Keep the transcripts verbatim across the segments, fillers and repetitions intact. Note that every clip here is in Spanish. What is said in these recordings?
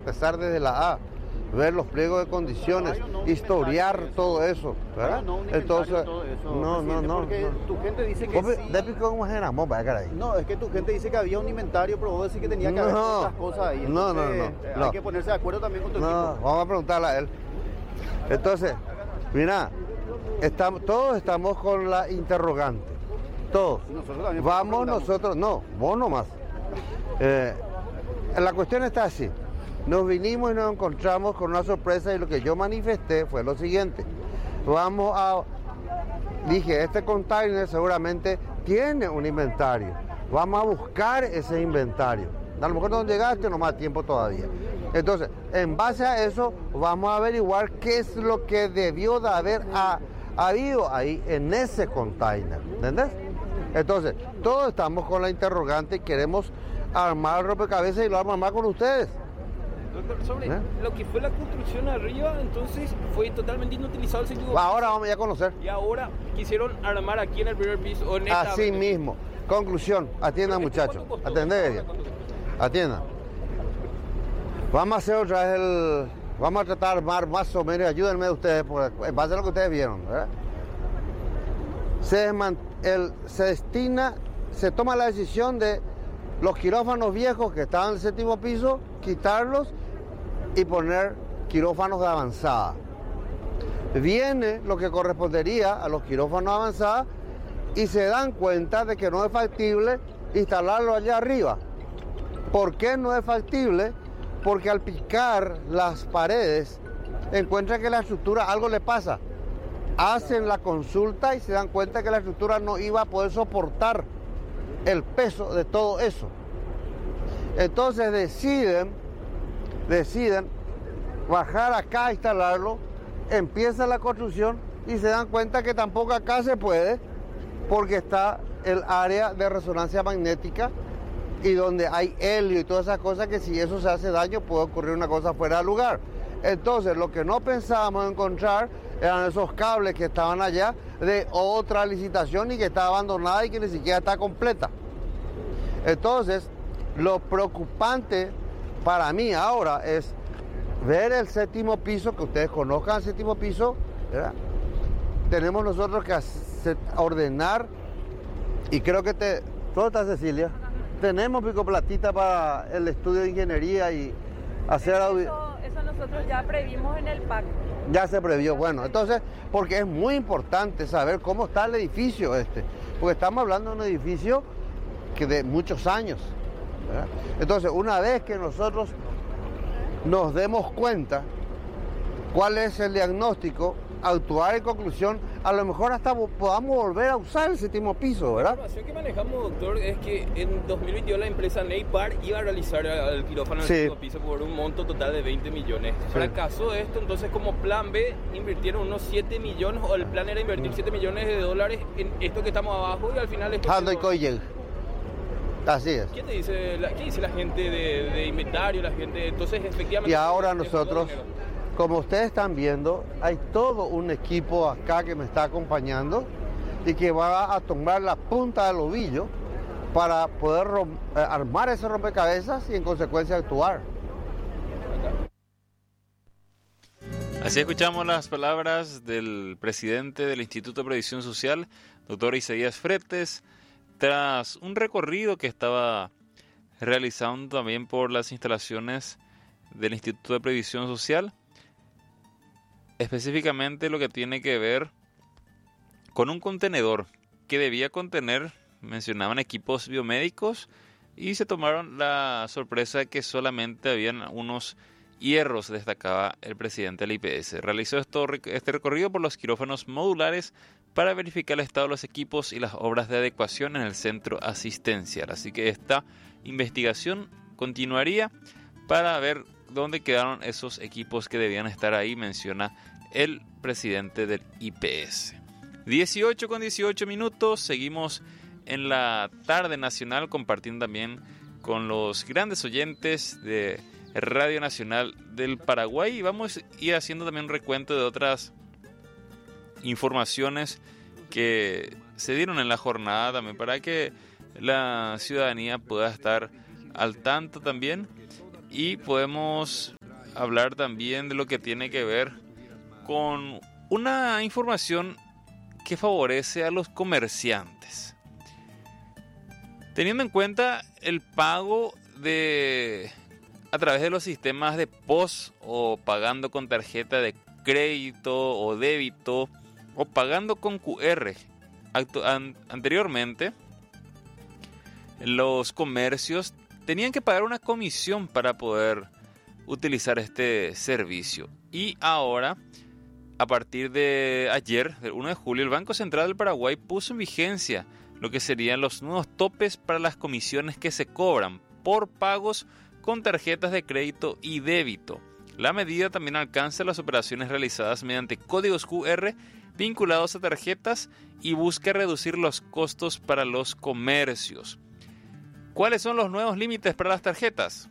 empezar desde la A, ver los pliegos de condiciones, no, no, historiar eso. todo eso, ¿verdad? No, no, Entonces, todo eso, no, no, no, porque no. tu gente dice que sí. ¿Cómo era? No, es que tu gente dice que había un inventario, pero vos decís que tenía que haber no, otras cosas ahí. Entonces, no, no, no, eh, no. Hay que ponerse de acuerdo también con tu no, equipo. Vamos a preguntarle a él. Entonces, mira, estamos, todos estamos con la interrogante. Todos. Nosotros Vamos nosotros, no, vos nomás. Eh, la cuestión está así. Nos vinimos y nos encontramos con una sorpresa y lo que yo manifesté fue lo siguiente. Vamos a... Dije, este container seguramente tiene un inventario. Vamos a buscar ese inventario. A lo mejor no llegaste, no más tiempo todavía. Entonces, en base a eso, vamos a averiguar qué es lo que debió de haber ha, habido ahí en ese container. ¿Entendés? Entonces, todos estamos con la interrogante y queremos armar el rompecabezas y lo vamos a armar con ustedes. Doctor, sobre ¿Eh? lo que fue la construcción arriba, entonces fue totalmente inutilizado el segundo piso. Ahora vamos ya a conocer. Y ahora quisieron armar aquí en el primer piso. O en esta Así vez. mismo. Conclusión, atiendan muchachos. Atended. Atiendan. Vamos a hacer otra vez el... Vamos a tratar de armar más o menos, ayúdenme ustedes, en base a lo que ustedes vieron, ¿verdad? Se, desman, el, se destina, se toma la decisión de los quirófanos viejos que estaban en el séptimo piso, quitarlos y poner quirófanos de avanzada. Viene lo que correspondería a los quirófanos avanzados y se dan cuenta de que no es factible instalarlo allá arriba. ¿Por qué no es factible? Porque al picar las paredes encuentran que la estructura algo le pasa. Hacen la consulta y se dan cuenta que la estructura no iba a poder soportar el peso de todo eso. Entonces deciden, deciden bajar acá a instalarlo, empieza la construcción y se dan cuenta que tampoco acá se puede porque está el área de resonancia magnética y donde hay helio y todas esas cosas que si eso se hace daño puede ocurrir una cosa fuera de lugar. Entonces lo que no pensábamos encontrar eran esos cables que estaban allá de otra licitación y que está abandonada y que ni siquiera está completa. Entonces, lo preocupante para mí ahora es ver el séptimo piso, que ustedes conozcan el séptimo piso, ¿verdad? Tenemos nosotros que hacer, ordenar, y creo que te... ¿Dónde está Cecilia? Tenemos pico platita para el estudio de ingeniería y hacer... Eso, eso nosotros ya previmos en el P A C. Ya se previó, bueno, entonces, porque es muy importante saber cómo está el edificio este, porque estamos hablando de un edificio que de muchos años, ¿verdad? Entonces, una vez que nosotros nos demos cuenta cuál es el diagnóstico, actuar en conclusión, a lo mejor hasta podamos volver a usar el séptimo piso, ¿verdad? La información que manejamos, doctor, es que en dos mil veintidós la empresa Neipar iba a realizar el quirófano en sí. el séptimo piso por un monto total de veinte millones. Sí. Fracasó esto, entonces como plan B invirtieron unos siete millones, o el plan era invertir siete millones de dólares en esto que estamos abajo y al final... Esto Ando y Coyel. Así es. ¿Qué te dice la, qué dice la gente de, de inventario, la gente? Entonces, efectivamente... Y ahora nosotros... Como ustedes están viendo, hay todo un equipo acá que me está acompañando y que va a tomar la punta del ovillo para poder eh, armar ese rompecabezas y en consecuencia actuar. Así escuchamos las palabras del presidente del Instituto de Previsión Social, doctor Isaías Fretes, tras un recorrido que estaba realizando también por las instalaciones del Instituto de Previsión Social. Específicamente lo que tiene que ver con un contenedor que debía contener, mencionaban, equipos biomédicos y se tomaron la sorpresa de que solamente habían unos hierros, destacaba el presidente del I P S. Realizó esto, este recorrido por los quirófanos modulares para verificar el estado de los equipos y las obras de adecuación en el centro asistencial. Así que esta investigación continuaría para ver dónde quedaron esos equipos que debían estar ahí, menciona el presidente del I P S. dieciocho con dieciocho minutos, seguimos en la tarde nacional compartiendo también con los grandes oyentes de Radio Nacional del Paraguay y vamos a ir haciendo también un recuento de otras informaciones que se dieron en la jornada también para que la ciudadanía pueda estar al tanto también. Y podemos hablar también de lo que tiene que ver con una información que favorece a los comerciantes. Teniendo en cuenta el pago de a través de los sistemas de P O S o pagando con tarjeta de crédito o débito o pagando con Q R. Actu- an- anteriormente, los comercios tenían que pagar una comisión para poder utilizar este servicio. Y ahora, a partir de ayer, del uno de julio, el Banco Central del Paraguay puso en vigencia lo que serían los nuevos topes para las comisiones que se cobran por pagos con tarjetas de crédito y débito. La medida también alcanza las operaciones realizadas mediante códigos Q R vinculados a tarjetas y busca reducir los costos para los comercios. ¿Cuáles son los nuevos límites para las tarjetas?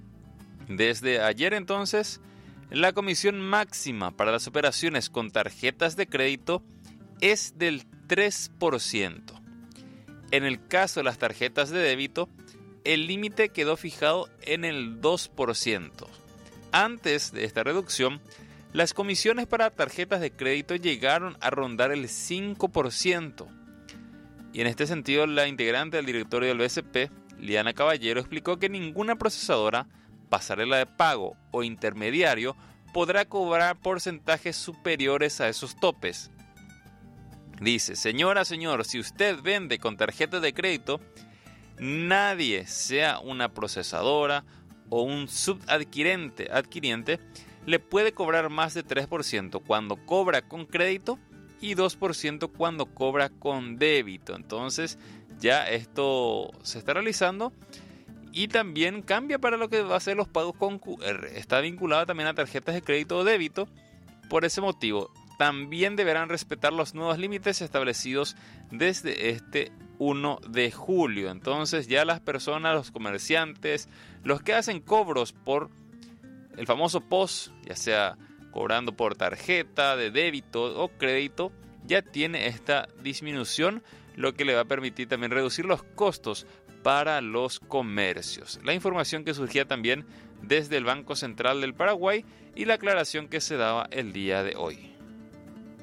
Desde ayer entonces, la comisión máxima para las operaciones con tarjetas de crédito es del tres por ciento. En el caso de las tarjetas de débito, el límite quedó fijado en el dos por ciento. Antes de esta reducción, las comisiones para tarjetas de crédito llegaron a rondar el cinco por ciento. Y en este sentido, la integrante del directorio del B C P, Liana Caballero, explicó que ninguna procesadora, pasarela de pago o intermediario podrá cobrar porcentajes superiores a esos topes. Dice: señora, señor, si usted vende con tarjeta de crédito, nadie, sea una procesadora o un subadquirente, adquiriente, le puede cobrar más de tres por ciento cuando cobra con crédito y dos por ciento cuando cobra con débito. Entonces ya esto se está realizando y también cambia para lo que va a ser los pagos con Q R. Está vinculado también a tarjetas de crédito o débito. Por ese motivo, también deberán respetar los nuevos límites establecidos desde este uno de julio. Entonces ya las personas, los comerciantes, los que hacen cobros por el famoso P O S, ya sea cobrando por tarjeta de débito o crédito, ya tiene esta disminución, lo que le va a permitir también reducir los costos para los comercios. La información que surgía también desde el Banco Central del Paraguay y la aclaración que se daba el día de hoy.